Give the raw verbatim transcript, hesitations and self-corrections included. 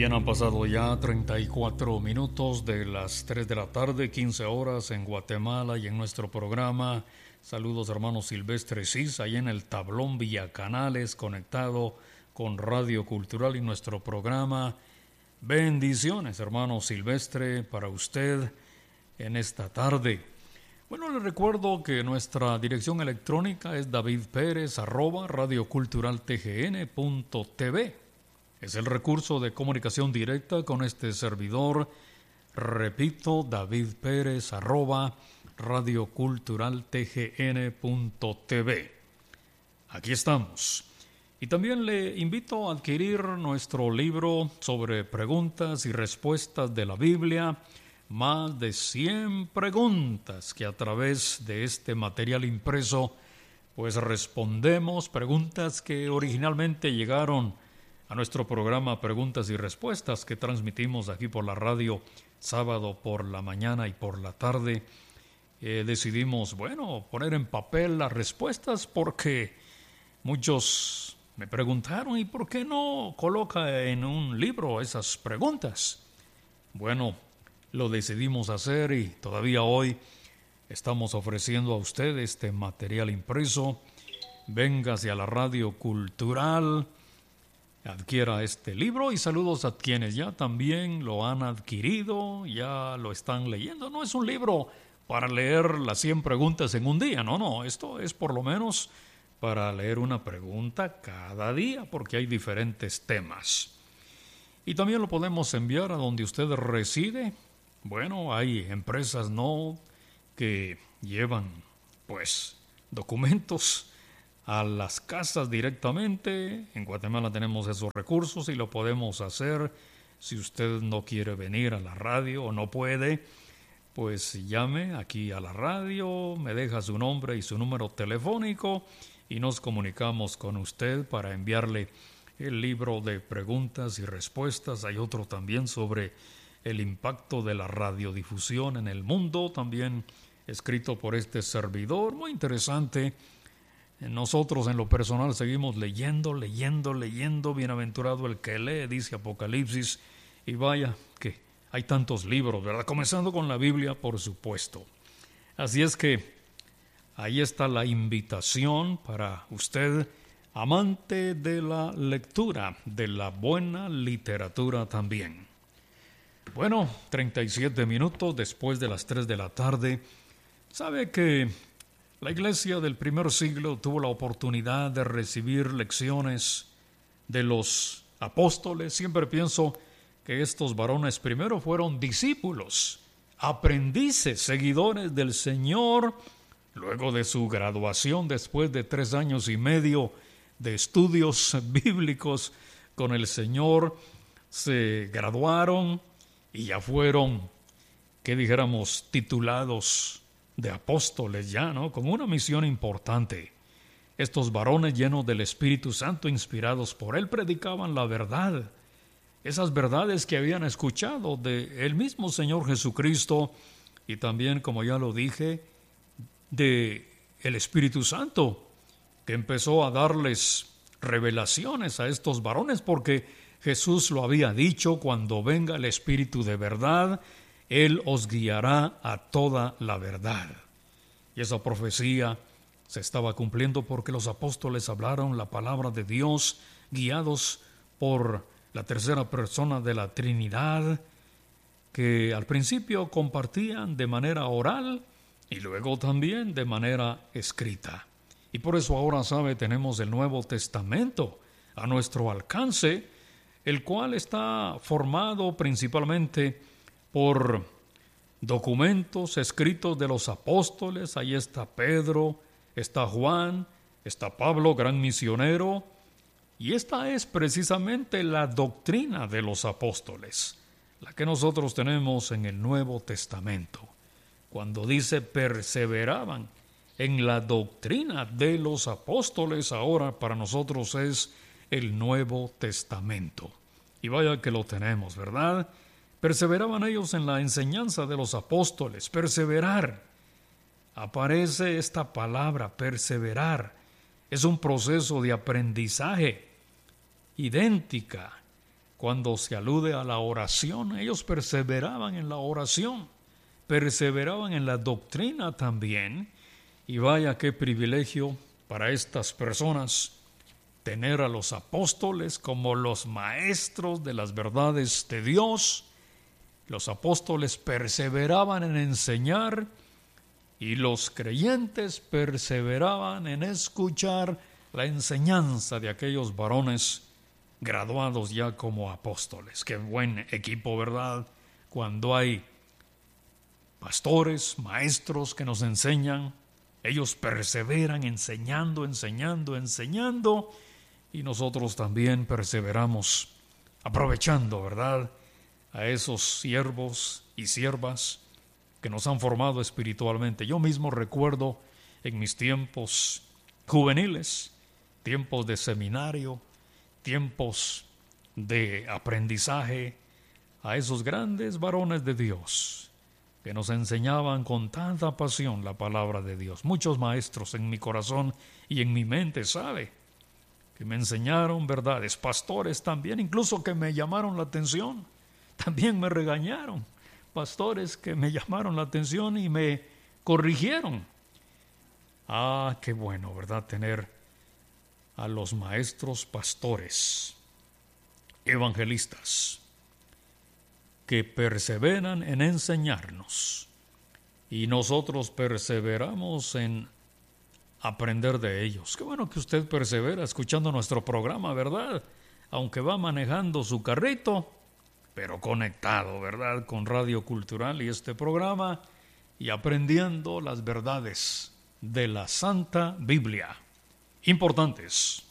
Bien, han pasado ya treinta y cuatro minutos de las tres de la tarde, quince horas en Guatemala y en nuestro programa. Saludos, hermano Silvestre Cis, ahí en el tablón Villacanales, conectado con Radio Cultural y nuestro programa. Bendiciones, hermano Silvestre, para usted en esta tarde. Bueno, le recuerdo que nuestra dirección electrónica es davidperez arroba radioculturaltgn.tv. Es el recurso de comunicación directa con este servidor. Repito, davidperez arroba radioculturaltgn.tv. Aquí estamos. Y también le invito a adquirir nuestro libro sobre preguntas y respuestas de la Biblia. Más de cien preguntas que a través de este material impreso, pues respondemos preguntas que originalmente llegaron a nuestro programa Preguntas y Respuestas que transmitimos aquí por la radio sábado por la mañana y por la tarde. Eh, decidimos, bueno, poner en papel las respuestas porque muchos me preguntaron, ¿y por qué no coloca en un libro esas preguntas? Bueno, lo decidimos hacer y todavía hoy estamos ofreciendo a usted este material impreso. Véngase a la Radio Cultural, adquiera este libro y saludos a quienes ya también lo han adquirido, ya lo están leyendo. No es un libro para leer las cien preguntas en un día, no, no, esto es por lo menos para leer una pregunta cada día porque hay diferentes temas. Y también lo podemos enviar a donde usted reside. Bueno, hay empresas no que llevan pues documentos a las casas directamente. En Guatemala tenemos esos recursos y lo podemos hacer. Si usted no quiere venir a la radio o no puede, pues llame aquí a la radio, me deja su nombre y su número telefónico y nos comunicamos con usted para enviarle el libro de preguntas y respuestas. Hay otro también sobre el impacto de la radiodifusión en el mundo, también escrito por este servidor, muy interesante. Nosotros en lo personal seguimos leyendo, leyendo, leyendo. Bienaventurado el que lee, dice Apocalipsis. Y vaya que hay tantos libros, ¿verdad? Comenzando con la Biblia, por supuesto. Así es que ahí está la invitación para usted, amante de la lectura, de la buena literatura también. Bueno, treinta y siete minutos después de las tres de la tarde. Sabe que la iglesia del primer siglo tuvo la oportunidad de recibir lecciones de los apóstoles. Siempre pienso que estos varones primero fueron discípulos, aprendices, seguidores del Señor. Luego de su graduación, después de tres años y medio de estudios bíblicos con el Señor, se graduaron y ya fueron, que dijéramos, titulados de apóstoles ya, ¿no? Con una misión importante. Estos varones llenos del Espíritu Santo, inspirados por Él, predicaban la verdad. Esas verdades que habían escuchado de el mismo Señor Jesucristo y también, como ya lo dije, de el Espíritu Santo, que empezó a darles revelaciones a estos varones, porque Jesús lo había dicho: cuando venga el Espíritu de verdad, Él os guiará a toda la verdad. Y esa profecía se estaba cumpliendo porque los apóstoles hablaron la palabra de Dios, guiados por la tercera persona de la Trinidad, que al principio compartían de manera oral y luego también de manera escrita. Y por eso ahora, sabe, tenemos el Nuevo Testamento a nuestro alcance, el cual está formado principalmente por documentos escritos de los apóstoles. Ahí está Pedro, está Juan, está Pablo, gran misionero, y esta es precisamente la doctrina de los apóstoles, la que nosotros tenemos en el Nuevo Testamento. Cuando dice perseveraban en la doctrina de los apóstoles, ahora para nosotros es el Nuevo Testamento. Y vaya que lo tenemos, ¿verdad? Perseveraban ellos en la enseñanza de los apóstoles. Perseverar. Aparece esta palabra, perseverar. Es un proceso de aprendizaje idéntica cuando se alude a la oración, ellos perseveraban en la oración, perseveraban en la doctrina también. Y vaya qué privilegio para estas personas tener a los apóstoles como los maestros de las verdades de Dios. Los apóstoles perseveraban en enseñar y los creyentes perseveraban en escuchar la enseñanza de aquellos varones graduados ya como apóstoles. Qué buen equipo, ¿verdad? Cuando hay pastores, maestros que nos enseñan, ellos perseveran enseñando, enseñando, enseñando, y nosotros también perseveramos aprovechando, ¿verdad?, a esos siervos y siervas que nos han formado espiritualmente. Yo mismo recuerdo en mis tiempos juveniles, tiempos de seminario, tiempos de aprendizaje, a esos grandes varones de Dios que nos enseñaban con tanta pasión la palabra de Dios. Muchos maestros en mi corazón y en mi mente, ¿sabe?, que me enseñaron verdades, pastores también, incluso que me llamaron la atención, también me regañaron, pastores que me llamaron la atención y me corrigieron. Ah, qué bueno, ¿verdad?, tener a los maestros pastores, evangelistas, que perseveran en enseñarnos y nosotros perseveramos en aprender de ellos. Qué bueno que usted persevera escuchando nuestro programa, ¿verdad? Aunque va manejando su carrito, pero conectado, ¿verdad?, con Radio Cultural y este programa, y aprendiendo las verdades de la Santa Biblia. Importantes.